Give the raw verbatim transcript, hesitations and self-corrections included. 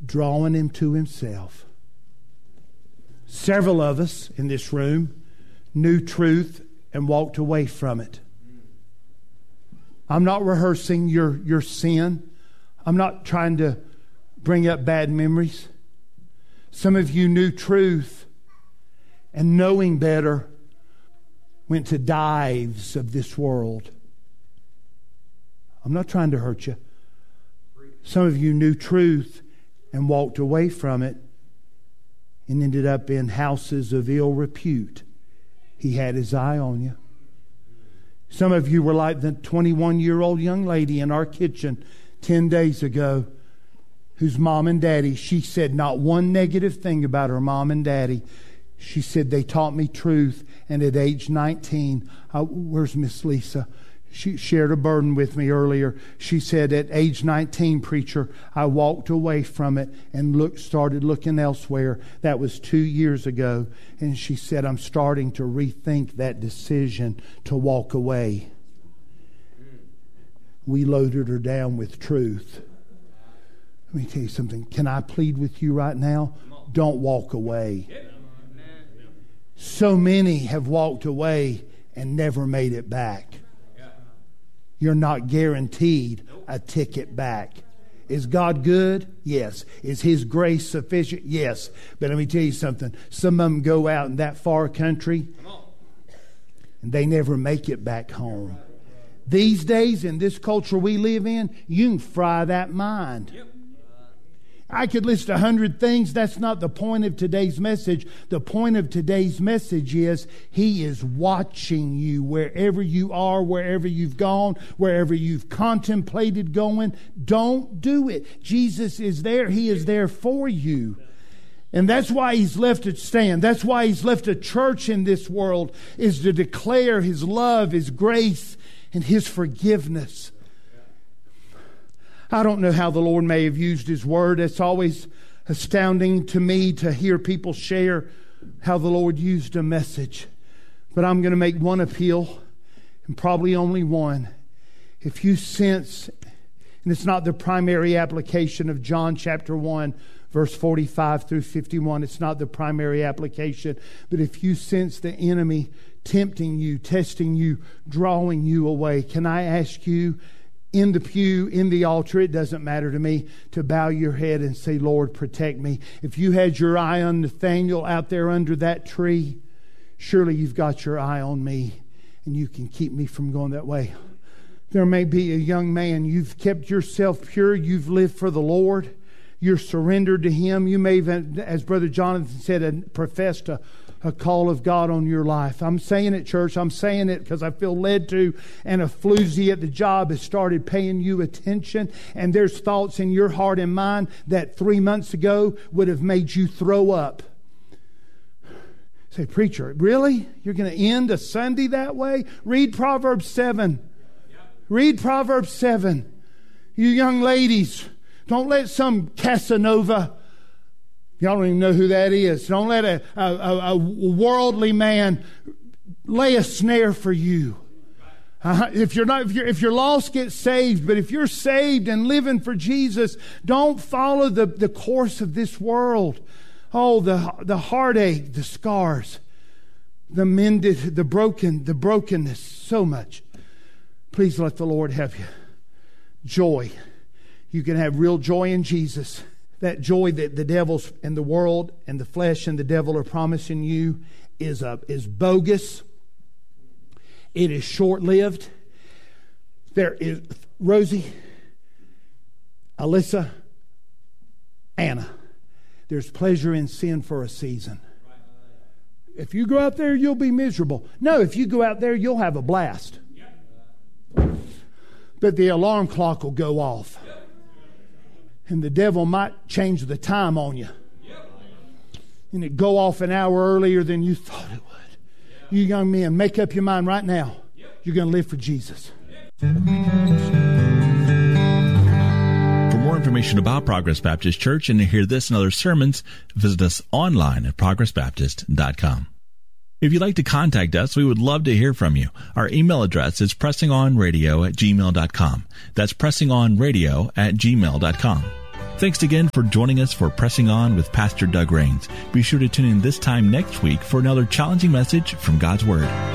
drawing him to himself. Several of us in this room knew truth and walked away from it. I'm not rehearsing your, your sin. I'm not trying to bring up bad memories. Some of you knew truth and knowing better went to dives of this world. I'm not trying to hurt you. Some of you knew truth and walked away from it and ended up in houses of ill repute. He had his eye on you. Some of you were like the twenty-one-year-old young lady in our kitchen ten days ago whose mom and daddy, she said not one negative thing about her mom and daddy. She said, they taught me truth. And at age nineteen, uh, where's Miss Lisa? She shared a burden with me earlier. She said, at age nineteen, preacher, I walked away from it and looked, started looking elsewhere. That was two years ago. And she said, I'm starting to rethink that decision to walk away. We loaded her down with truth. Let me tell you something. Can I plead with you right now? Don't walk away. So many have walked away and never made it back. You're not guaranteed a ticket back. Is God good? Yes. Is His grace sufficient? Yes. But let me tell you something. Some of them go out in that far country and they never make it back home. These days, in this culture we live in, you can fry that mind. I could list a hundred things. That's not the point of today's message. The point of today's message is He is watching you wherever you are, wherever you've gone, wherever you've contemplated going. Don't do it. Jesus is there. He is there for you. And that's why He's left a stand. That's why He's left a church in this world, is to declare His love, His grace, and His forgiveness. I don't know how the Lord may have used His Word. It's always astounding to me to hear people share how the Lord used a message. But I'm going to make one appeal, and probably only one. If you sense, and it's not the primary application of John chapter one, verse forty-five through fifty-one. It's not the primary application. But if you sense the enemy tempting you, testing you, drawing you away, can I ask you, in the pew, in the altar, it doesn't matter to me, to bow your head and say, Lord, protect me. If you had your eye on Nathaniel out there under that tree, surely you've got your eye on me, and you can keep me from going that way. There may be a young man, you've kept yourself pure, you've lived for the Lord, you're surrendered to Him. You may even, as Brother Jonathan said, professed a A call of God on your life. I'm saying it, church. I'm saying it because I feel led to. And a floozy at the job has started paying you attention. And there's thoughts in your heart and mind that three months ago would have made you throw up. Say, preacher, really? You're going to end a Sunday that way? Read Proverbs seven. Read Proverbs seven. You young ladies, don't let some Casanova, y'all don't even know who that is. Don't let a, a, a worldly man lay a snare for you. Uh, if you're not, if you're, if you're lost, get saved. But if you're saved and living for Jesus, don't follow the, the course of this world. Oh, the the heartache, the scars, the mended, the broken, the brokenness, so much. Please let the Lord have you. Joy. You can have real joy in Jesus. That joy that the devil's and the world and the flesh and the devil are promising you is a, is bogus. It is short-lived. There is Rosie, Alyssa, Anna. There's pleasure in sin for a season. If you go out there, you'll be miserable. No, if you go out there, you'll have a blast. But the alarm clock will go off. And the devil might change the time on you. And it go off an hour earlier than you thought it would. You young men, make up your mind right now. You're going to live for Jesus. For more information about Progress Baptist Church and to hear this and other sermons, visit us online at progress baptist dot com. If you'd like to contact us, we would love to hear from you. Our email address is pressingonradio at gmail dot com. That's pressingonradio at gmail dot com. Thanks again for joining us for Pressing On with Pastor Doug Rains. Be sure to tune in this time next week for another challenging message from God's Word.